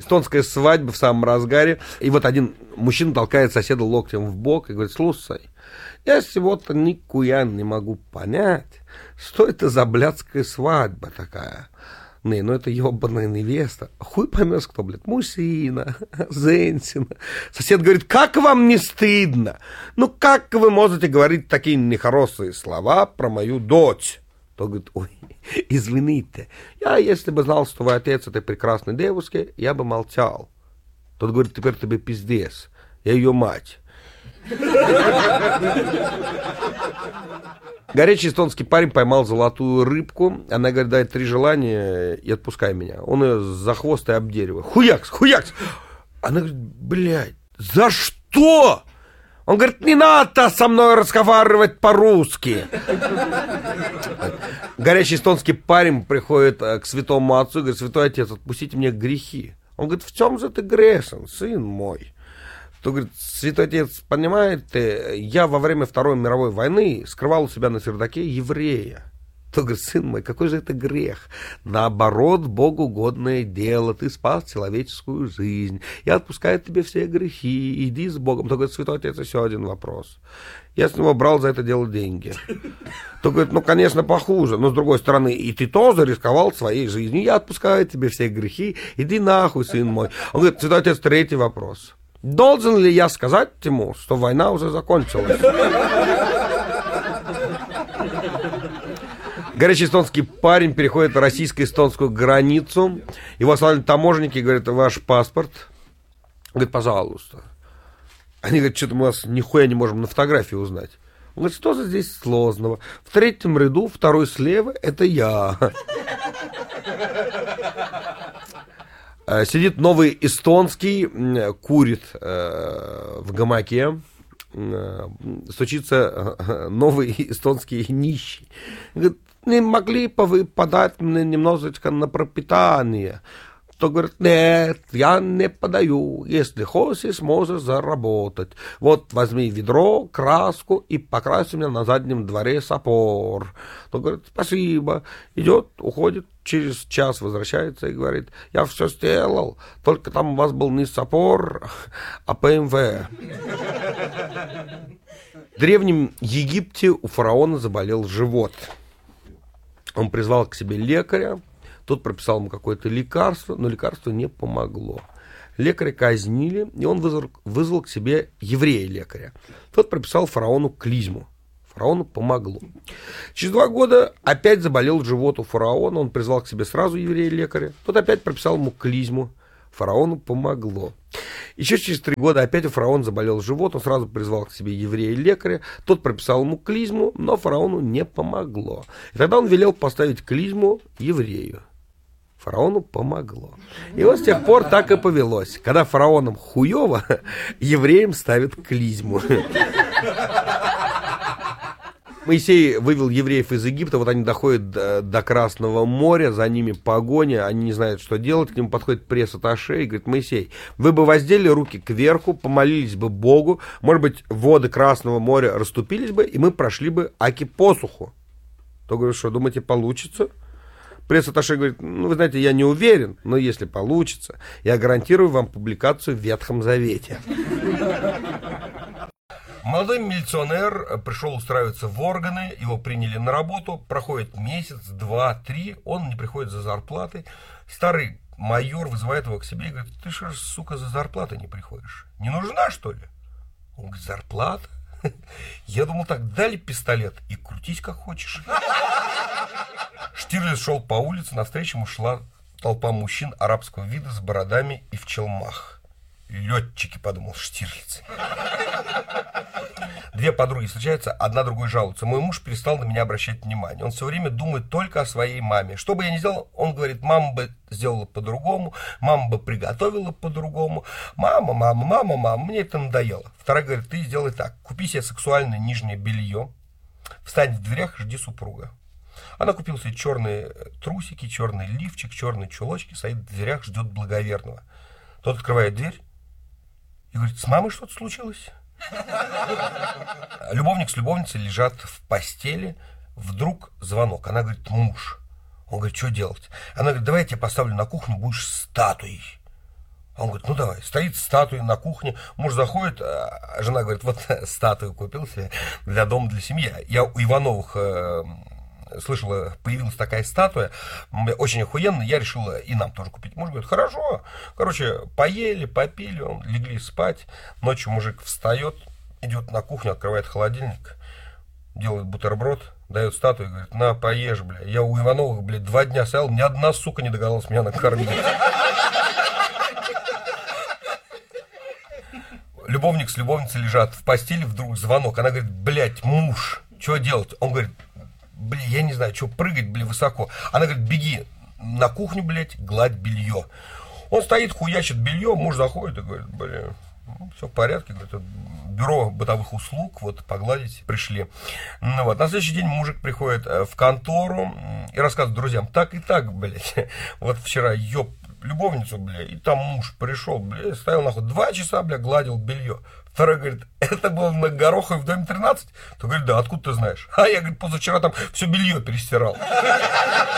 эстонская свадьба в самом разгаре. И вот один мужчина толкает соседа локтем в бок и говорит: слушай, я сегодня никуя не могу понять, что это за блядская свадьба такая. Не, ну это ебаная невеста. Хуй поймешь, кто, блядь, мужчина, женщина. Сосед говорит: как вам не стыдно? Ну как вы можете говорить такие нехорошие слова про мою дочь? Тот говорит: ой, извините, я, если бы знал, что вы отец этой прекрасной девушки, я бы молчал. Тот говорит: теперь тебе пиздец, я ее мать. Горячий эстонский парень поймал золотую рыбку. Она говорит: дай 3 желания и отпускай меня. Он ее за хвост и об дерево. Хуякс, хуякс. Она говорит: блядь, за что? Он говорит: не надо со мной разговаривать по-русски. Горячий эстонский парень приходит к святому отцу и говорит: святой отец, отпустите мне грехи. Он говорит: в чем же ты грешен, сын мой? То говорит: святой отец, понимаете, я во время Второй мировой войны скрывал у себя на чердаке еврея. То говорит: сын мой, какой же это грех? Наоборот, Богу угодное дело, ты спас человеческую жизнь, я отпускаю тебе все грехи, иди с Богом. То говорит: святой отец, еще один вопрос. Я с него брал за это дело деньги. То говорит: ну, конечно, похуже, но с другой стороны, и ты тоже рисковал своей жизнью, я отпускаю тебе все грехи, иди нахуй, сын мой. Он говорит: святой отец, 3-й вопрос. Должен ли я сказать ему, что война уже закончилась? Горячий эстонский парень переходит российско-эстонскую границу. Его остановили таможенники и говорят: ваш паспорт. Он говорит: пожалуйста. Они говорят: что-то мы вас нихуя не можем на фотографии узнать. Он говорит: что же здесь сложного? В 3-м ряду, 2-й слева, это я. Сидит новый эстонский, курит в гамаке, стучится новый эстонский нищий. Говорит: не могли бы вы подать мне немножечко на пропитание? То говорит: нет, я не подаю. Если хочешь, можешь заработать. Вот возьми ведро, краску и покрась меня на заднем дворе сапор. То говорит: спасибо. Идет, уходит. Через час возвращается и говорит: я все сделал, только там у вас был не сапор, а ПМВ. В Древнем Египте у фараона заболел живот. Он призвал к себе лекаря. Тот прописал ему какое-то лекарство, но лекарство не помогло. Лекаря казнили, и он вызвал к себе еврея-лекаря. Тот прописал фараону клизму. Фараону помогло. Через 2 года опять заболел живот у фараона. Он призвал к себе сразу еврея-лекаря. Тот опять прописал ему клизму. Фараону помогло. Еще через 3 года опять у фараона заболел живот. Он сразу призвал к себе еврея-лекаря. Тот прописал ему клизму, но фараону не помогло. И тогда он велел поставить клизму еврею. Фараону помогло. И вот с тех пор так и повелось. Когда фараонам хуево, евреям ставят клизму. Моисей вывел евреев из Египта, вот они доходят до Красного моря, за ними погоня, они не знают, что делать, к нему подходит пресс-атташе и говорит: Моисей, вы бы воздели руки кверху, помолились бы Богу, может быть, воды Красного моря расступились бы, и мы прошли бы аки посуху. То говорит: что, думаете, получится? Пресс-атташе говорит: ну, вы знаете, я не уверен, но если получится, я гарантирую вам публикацию в Ветхом Завете. Молодой милиционер пришел устраиваться в органы, его приняли на работу, проходит месяц, 2, 3, он не приходит за зарплатой. Старый майор вызывает его к себе и говорит: ты что ж, сука, за зарплатой не приходишь? Не нужна, что ли? Он говорит: зарплата? Я думал, так дали пистолет и крутись как хочешь. Штирлиц шел по улице, навстречу ему шла толпа мужчин арабского вида с бородами и в челмах. Летчики, подумал Штирлиц. 2 подруги встречаются, одна другой жалуется: мой муж перестал на меня обращать внимание. Он все время думает только о своей маме. Что бы я ни сделал, он говорит: мама бы сделала по-другому, мама бы приготовила по-другому. Мама, мне это надоело. Вторая говорит: ты сделай так, купи себе сексуальное нижнее белье, встань в дверях, жди супруга. Она купила себе черные трусики, черный лифчик, черные чулочки, стоит в дверях, ждет благоверного. Тот открывает дверь и говорит: с мамой что-то случилось? Любовник с любовницей лежат в постели. Вдруг звонок. Она говорит: муж. Он говорит: что делать? Она говорит: давай я тебя поставлю на кухню, будешь статуей. А он говорит, ну давай, стоит статуя на кухне, муж заходит, а жена говорит, вот статую купил себе для дома, для семьи. Я у Ивановых слышала, появилась такая статуя, очень охуенная, я решила и нам тоже купить. Муж говорит, хорошо. Короче, поели, попили, легли спать. Ночью мужик встает, идет на кухню, открывает холодильник, делает бутерброд, дает статую и говорит, на, поешь, бля. Я у Ивановых, блядь, 2 дня стоял, ни одна сука не догадалась меня накормить. Любовник с любовницей лежат в постели, вдруг звонок. Она говорит, блядь, муж, что делать? Он говорит, блин, я не знаю, что прыгать, блин, высоко. Она говорит, беги на кухню, блядь, гладь белье. Он стоит, хуячит белье, муж заходит и говорит, блин, все в порядке, говорит, бюро бытовых услуг, вот, погладить пришли. Ну, вот. На следующий день мужик приходит в контору и рассказывает друзьям, так и так, блядь, вот вчера ёб любовницу, бля, и там муж пришел, бля, стоял нахуй 2 часа, бля, гладил белье. Второй говорит, это было на Гороховой в доме 13? То говорит, да, откуда ты знаешь? А я, говорит, позавчера там все белье перестирал.